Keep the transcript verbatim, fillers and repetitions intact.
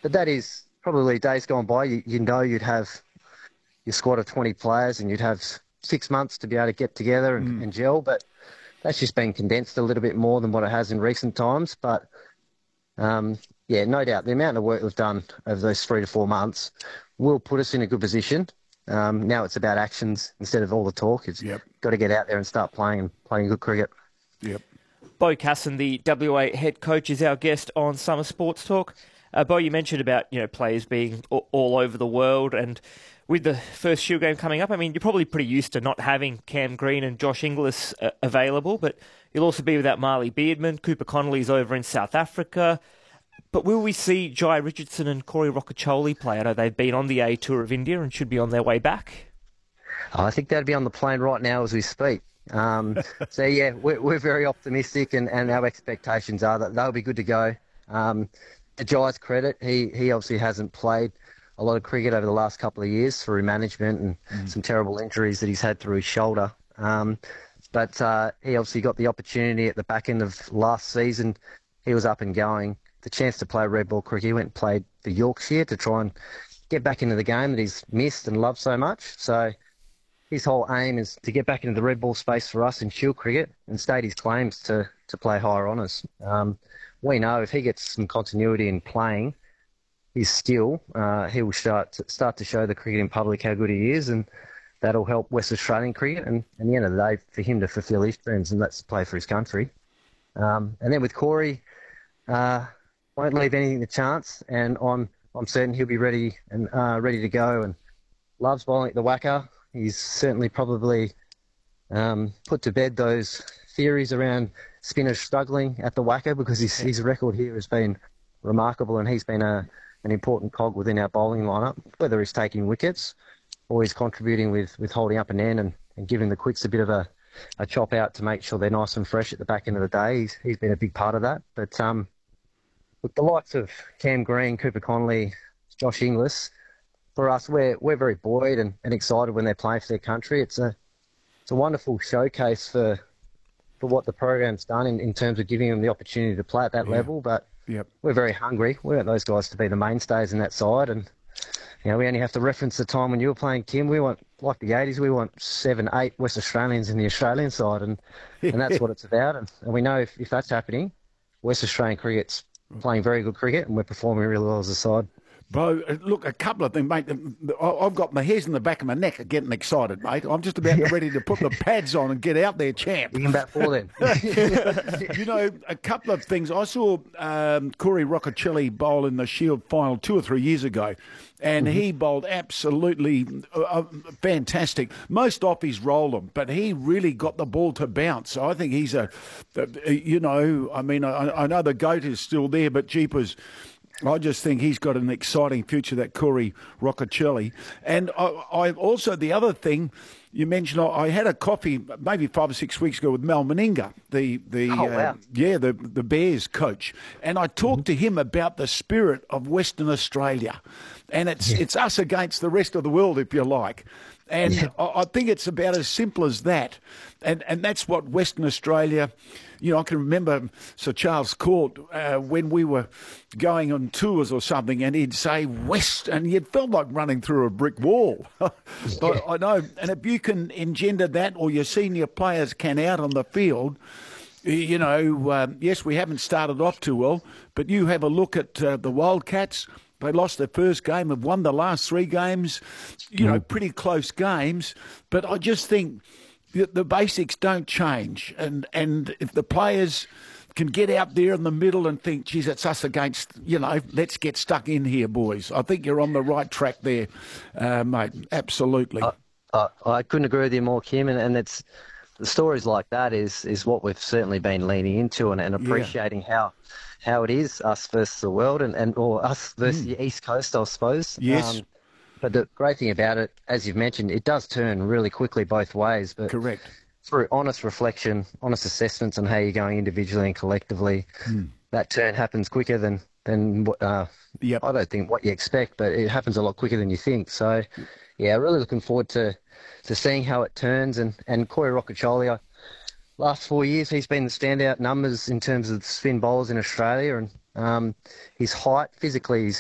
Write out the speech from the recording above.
but that is probably days gone by. You, you know you'd have your squad of twenty players and you'd have six months to be able to get together and, Mm. and gel, but that's just been condensed a little bit more than what it has in recent times. But um, yeah, no doubt the amount of work we've done over those three to four months will put us in a good position. Um, now it's about actions instead of all the talk. It's Yep. got to get out there and start playing and playing good cricket. Yep. Bo Casson, the W A head coach, is our guest on Summer Sports Talk. Uh, Bo, you mentioned about you know players being all, all over the world, and with the first Shield game coming up, I mean, you're probably pretty used to not having Cam Green and Josh Inglis uh, available, but you'll also be without Marley Beardman. Cooper Connolly's over in South Africa. But will we see Jai Richardson and Corey Rocacholi play? I know they've been on the A Tour of India and should be on their way back. I think they'd be on the plane right now as we speak. Um, so, yeah, we're, we're very optimistic and, and our expectations are that they'll be good to go. Um, to Jai's credit, he, he obviously hasn't played a lot of cricket over the last couple of years through management and mm. some terrible injuries that he's had through his shoulder. Um, but uh, he obviously got the opportunity at the back end of last season. He was up and going. The chance to play red ball cricket. He went and played for Yorkshire to try and get back into the game that he's missed and loved so much. So his whole aim is to get back into the red ball space for us in Shield cricket and state his claims to, to play higher honours. Um, we know if he gets some continuity in playing his skill, uh, he will start to, start to show the cricket in public how good he is, and that'll help West Australian cricket. And at the end of the day, for him to fulfil his dreams, and that's play for his country. Um, and then with Corey, uh, won't leave anything to chance, and I'm I'm certain he'll be ready and uh, ready to go. And loves bowling at the whacker. He's certainly probably um, put to bed those theories around spinners struggling at the whacker, because his his record here has been remarkable, and he's been a an important cog within our bowling lineup. Whether he's taking wickets or he's contributing with, with holding up an end and, and giving the quicks a bit of a, a chop out to make sure they're nice and fresh at the back end of the day. He's he's been a big part of that. But um. With the likes of Cam Green, Cooper Connolly, Josh Inglis, for us, we're we're very buoyed and, and excited when they're playing for their country. It's a it's a wonderful showcase for for what the program's done in, in terms of giving them the opportunity to play at that yeah. level. But yep. we're very hungry. We want those guys to be the mainstays in that side. And you know, we only have to reference the time when you were playing, Kim. We want, like the eighties, we want seven, eight West Australians in the Australian side, and and that's what it's about. And, and we know if, if that's happening, West Australian cricket's playing very good cricket, and we're performing really well as a side. Bo, look, a couple of things, mate. I've got my hairs in the back of my neck getting excited, mate. I'm just about ready to put the pads on and get out there, champ. You can bat four then. You know, a couple of things. I saw um, Corey Rocachilli bowl in the Shield final two or three years ago, and mm-hmm. he bowled absolutely uh, fantastic. Most offies roll them, but he really got the ball to bounce. So I think he's a, a you know, I mean, I, I know the GOAT is still there, but jeepers, I just think he's got an exciting future, that Corey Rocachilli. And I, I also, the other thing you mentioned, I, I had a coffee maybe five or six weeks ago with Mal Meninga, the the oh, wow. uh, yeah the the Bears coach, and I talked mm-hmm. to him about the spirit of Western Australia, and it's yeah. it's us against the rest of the world, if you like. And yeah. I, I think it's about as simple as that. And and that's what Western Australia, you know, I can remember Sir Charles Court uh, when we were going on tours or something, and he'd say West, and it felt like running through a brick wall. yeah. I, I know. And if you can engender that, or your senior players can out on the field, you know, um, yes, we haven't started off too well, but you have a look at uh, the Wildcats. They lost their first game, have won the last three games, you know, pretty close games. But I just think the, the basics don't change. And, and if the players can get out there in the middle and think, geez, it's us against, you know, let's get stuck in here, boys. I think you're on the right track there, uh, mate. Absolutely. I, I, I couldn't agree with you more, Kim. And, and it's the stories like that is is what we've certainly been leaning into and, and appreciating yeah. how how it is us versus the world and, and or us versus mm. the East Coast, I suppose. Yes. Um, but the great thing about it, as you've mentioned, it does turn really quickly both ways. But correct. Through honest reflection, honest assessments on how you're going individually and collectively, mm. that turn happens quicker than than what uh, yep. I don't think what you expect, but it happens a lot quicker than you think. So, yeah, really looking forward to, to seeing how it turns. And, and Corey Rocacholi, I, last four years, he's been the standout numbers in terms of spin bowlers in Australia, and um, his height, physically, he's,